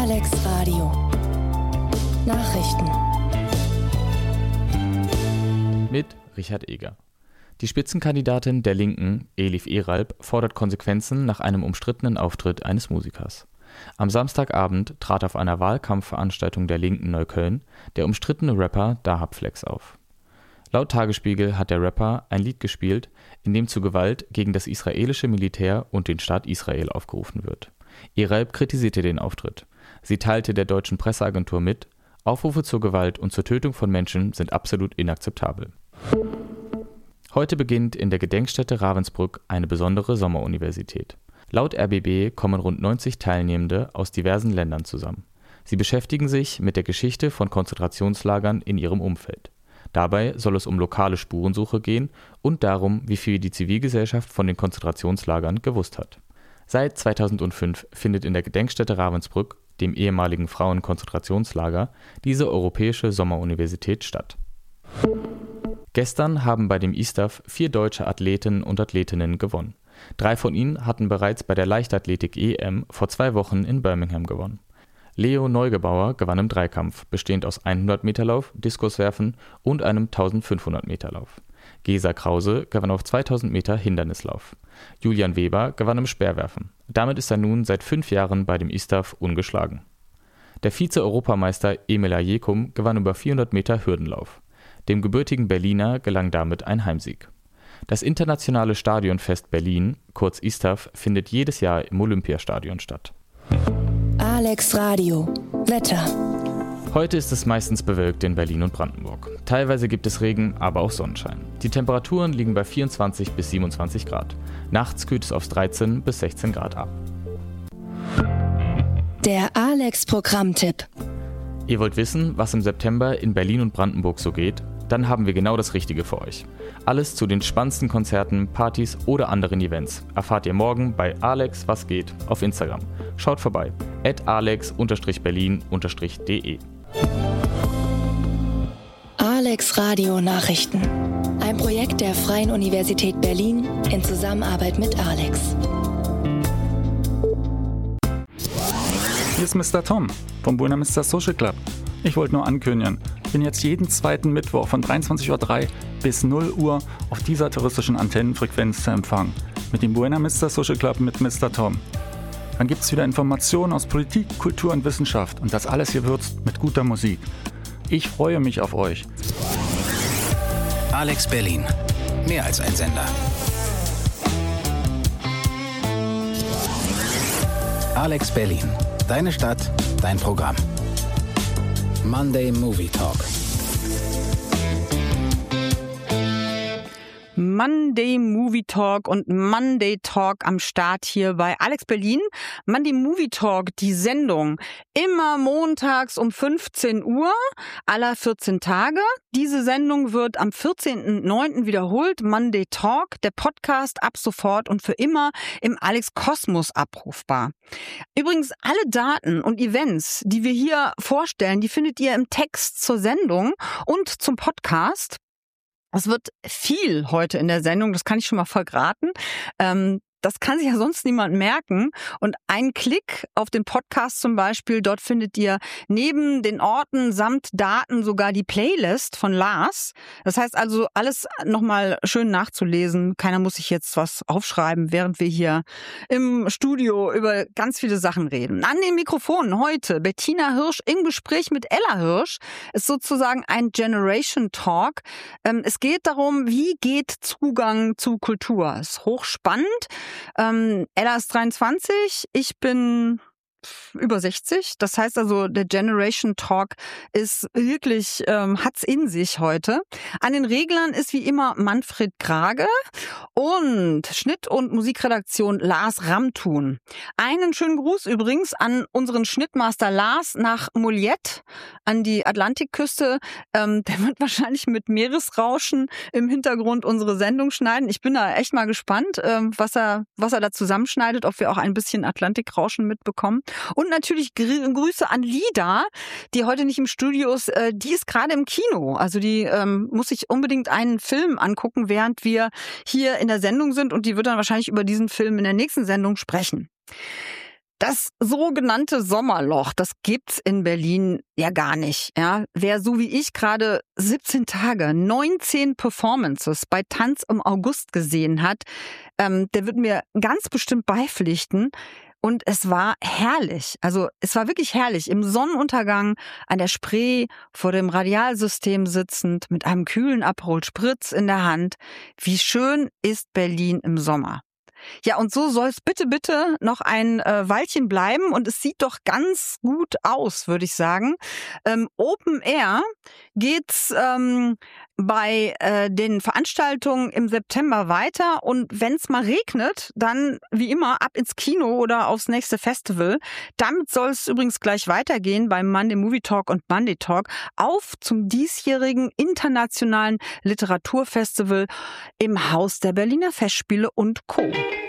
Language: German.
Alex Radio Nachrichten mit Richard Eger. Die Spitzenkandidatin der Linken, Elif Eralp, fordert Konsequenzen nach einem umstrittenen Auftritt eines Musikers. Am Samstagabend trat auf einer Wahlkampfveranstaltung der Linken Neukölln der umstrittene Rapper Dahab Flex auf. Laut Tagesspiegel hat der Rapper ein Lied gespielt, in dem zu Gewalt gegen das israelische Militär und den Staat Israel aufgerufen wird. Eralp kritisierte den Auftritt. Sie teilte der deutschen Presseagentur mit: Aufrufe zur Gewalt und zur Tötung von Menschen sind absolut inakzeptabel. Heute beginnt in der Gedenkstätte Ravensbrück eine besondere Sommeruniversität. Laut RBB kommen rund 90 Teilnehmende aus diversen Ländern zusammen. Sie beschäftigen sich mit der Geschichte von Konzentrationslagern in ihrem Umfeld. Dabei soll es um lokale Spurensuche gehen und darum, wie viel die Zivilgesellschaft von den Konzentrationslagern gewusst hat. Seit 2005 findet in der Gedenkstätte Ravensbrück, dem ehemaligen Frauenkonzentrationslager, diese europäische Sommeruniversität statt. Gestern haben bei dem ISTAF 4 deutsche Athleten und Athletinnen gewonnen. 3 von ihnen hatten bereits bei der Leichtathletik-EM vor 2 Wochen in Birmingham gewonnen. Leo Neugebauer gewann im Dreikampf, bestehend aus 100-Meter-Lauf, Diskuswerfen und einem 1500-Meter-Lauf. Gesa Krause gewann auf 2000 Meter Hindernislauf. Julian Weber gewann im Speerwerfen. Damit ist er nun seit 5 Jahren bei dem ISTAF ungeschlagen. Der Vize-Europameister Emil Ajekum gewann über 400 Meter Hürdenlauf. Dem gebürtigen Berliner gelang damit ein Heimsieg. Das internationale Stadionfest Berlin, kurz ISTAF, findet jedes Jahr im Olympiastadion statt. Alex Radio Wetter. Heute ist es meistens bewölkt in Berlin und Brandenburg. Teilweise gibt es Regen, aber auch Sonnenschein. Die Temperaturen liegen bei 24 bis 27 Grad. Nachts kühlt es auf 13 bis 16 Grad ab. Der Alex-Programmtipp. Ihr wollt wissen, was im September in Berlin und Brandenburg so geht? Dann haben wir genau das Richtige für euch. Alles zu den spannendsten Konzerten, Partys oder anderen Events erfahrt ihr morgen bei Alex Was geht auf Instagram. Schaut vorbei, @alex_berlin_de. Alex Radio Nachrichten. Ein Projekt der Freien Universität Berlin in Zusammenarbeit mit Alex. Hier ist Mr. Tom vom Buena Vista Social Club. Ich wollte nur ankündigen, ich bin jetzt jeden zweiten Mittwoch von 23:03 Uhr bis 0 Uhr auf dieser touristischen Antennenfrequenz zu empfangen. Mit dem Buena Vista Social Club mit Mr. Tom. Dann gibt es wieder Informationen aus Politik, Kultur und Wissenschaft und das alles gewürzt mit guter Musik. Ich freue mich auf euch. Alex Berlin. Mehr als ein Sender. Alex Berlin. Deine Stadt, dein Programm. Monday Movie Talk. Monday Movie Talk und Monday Talk am Start hier bei Alex Berlin. Monday Movie Talk, die Sendung, immer montags um 15 Uhr, aller 14 Tage. Diese Sendung wird am 14.09. wiederholt. Monday Talk, der Podcast, ab sofort und für immer im Alex Kosmos abrufbar. Übrigens, alle Daten und Events, die wir hier vorstellen, die findet ihr im Text zur Sendung und zum Podcast. Es wird viel heute in der Sendung, das kann ich schon mal verraten. Das kann sich ja sonst niemand merken. Und ein Klick auf den Podcast zum Beispiel, dort findet ihr neben den Orten samt Daten sogar die Playlist von Lars. Das heißt also, alles nochmal schön nachzulesen. Keiner muss sich jetzt was aufschreiben, während wir hier im Studio über ganz viele Sachen reden. An den Mikrofonen heute Bettina Hirsch im Gespräch mit Ella Hirsch. Ist sozusagen ein Generation Talk. Es geht darum, wie geht Zugang zu Kultur. Ist hochspannend. Ella ist 23, ich bin über 60. Das heißt also, der Generation Talk ist wirklich, hat's in sich heute. An den Reglern ist wie immer Manfred Krage und Schnitt- und Musikredaktion Lars Ramthun. Einen schönen Gruß übrigens an unseren Schnittmaster Lars nach Mollet an die Atlantikküste. Der wird wahrscheinlich mit Meeresrauschen im Hintergrund unsere Sendung schneiden. Ich bin da echt mal gespannt, was er da zusammenschneidet, ob wir auch ein bisschen Atlantikrauschen mitbekommen. Und natürlich Grüße an Lida, die heute nicht im Studio ist. Die ist gerade im Kino. Also die muss sich unbedingt einen Film angucken, während wir hier in der Sendung sind. Und die wird dann wahrscheinlich über diesen Film in der nächsten Sendung sprechen. Das sogenannte Sommerloch, das gibt's in Berlin ja gar nicht. Ja? Wer so wie ich gerade 17 Tage, 19 Performances bei Tanz im August gesehen hat, der wird mir ganz bestimmt beipflichten. Und es war herrlich. Also es war wirklich herrlich. Im Sonnenuntergang an der Spree vor dem Radialsystem sitzend, mit einem kühlen Aperol Spritz in der Hand. Wie schön ist Berlin im Sommer. Ja, und so soll es bitte noch ein Weilchen bleiben. Und es sieht doch ganz gut aus, würde ich sagen. Open Air geht's bei den Veranstaltungen im September weiter. Und wenn es mal regnet, dann wie immer ab ins Kino oder aufs nächste Festival. Damit soll es übrigens gleich weitergehen beim Monday Movie Talk und Monday Talk auf zum diesjährigen internationalen Literaturfestival im Haus der Berliner Festspiele und Co.